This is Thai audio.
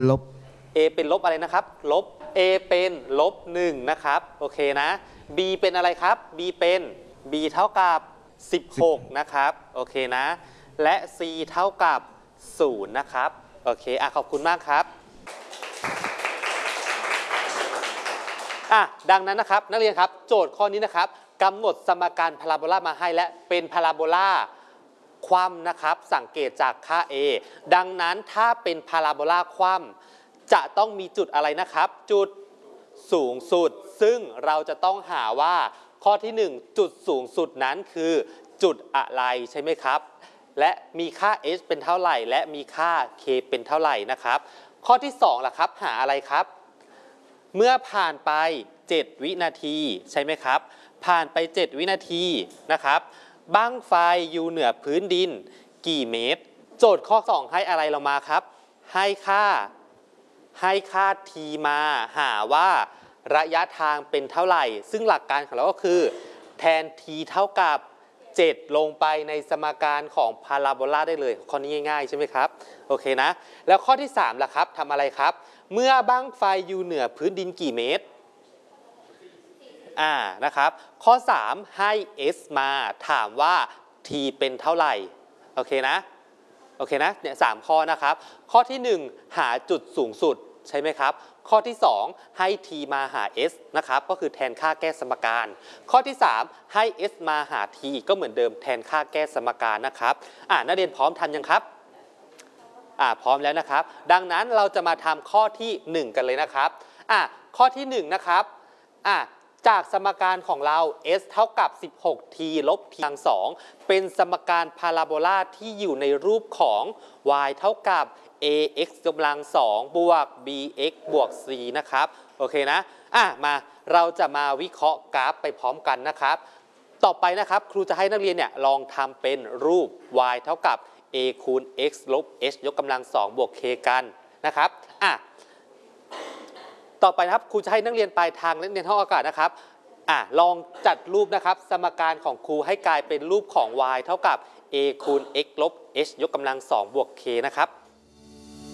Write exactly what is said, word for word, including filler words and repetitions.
ลบ a เป็นลบอะไรนะครับลบ a เป็นลบหนึ่งนะครับโอเคนะ b เป็นอะไรครับ b เป็น b เท่ากับสิบหกนะครับโอเคนะและ c เท่ากับศูนย์นะครับโอเคอ่ะขอบคุณมากครับอ่ะดังนั้นนะครับนักเรียนครับโจทย์ข้อนี้นะครับกำหนดสมการพาราโบลามาให้และเป็นพาราโบลาคว่ำนะครับสังเกตจากค่า a ดังนั้นถ้าเป็นพาราโบลาคว่ำจะต้องมีจุดอะไรนะครับจุดสูงสุดซึ่งเราจะต้องหาว่าข้อที่หนึ่งจุดสูงสุดนั้นคือจุดอะไรใช่ไหมครับและมีค่า h เป็นเท่าไหร่และมีค่า k เป็นเท่าไหร่นะครับข้อที่สองล่ะครับหาอะไรครับเมื่อผ่านไปเจ็ดวินาทีใช่ไหมครับผ่านไปเจ็ดวินาทีนะครับบั้งไฟอยู่เหนือพื้นดินกี่เมตรโจทย์ข้อสองให้อะไรเรามาครับให้ค่าให้ค่า t มาหาว่าระยะทางเป็นเท่าไหร่ซึ่งหลักการของเราก็คือแทน t เท่ากับเจ็ดลงไปในสมการของพาราโบลาได้เลยข้อนี้ง่ายๆใช่ไหมครับโอเคนะแล้วข้อที่สามล่ะครับทำอะไรครับเมื่อบั้งไฟอยู่เหนือพื้นดินกี่เมตรอ่านะครับข้อสามให้ s มาถามว่า t เป็นเท่าไหร่โอเคนะโอเคนะเนี่ยสามข้อนะครับข้อที่หนึ่งหาจุดสูงสุดใช่ไหมครับข้อที่สองให้ t มาหา s นะครับก็คือแทนค่าแก้สมการข้อที่สามให้ s มาหา t ก็เหมือนเดิมแทนค่าแก้สมการนะครับอ่านักเรียนพร้อมทันยังครับอ่าพร้อมแล้วนะครับดังนั้นเราจะมาทำข้อที่หนึ่งกันเลยนะครับอ่าข้อที่หนึ่งนะครับอ่าจากสมการของเรา s เท่ากับ สิบหก t ลบ t กำลังสองเป็นสมการพาราโบลาที่อยู่ในรูปของ y เท่ากับ ax กำลังสองบวก bx บวก c นะครับโอเคนะอ่ะมาเราจะมาวิเคราะห์กราฟไปพร้อมกันนะครับต่อไปนะครับครูจะให้นักเรียนเนี่ยลองทำเป็นรูป y เท่ากับ a คูณ x ลบ h ยกกำลังสองบวก k กันนะครับอ่ะต่อไปนะครับครูจะให้นักเรียนปลายทางนักเรียนห้องอากาศนะครับอ่ะลองจัดรูปนะครับสมการของครูให้กลายเป็นรูปของ y เท่ากับ a คูณ x ลบ h ยกกำลังสองบวก k นะครับ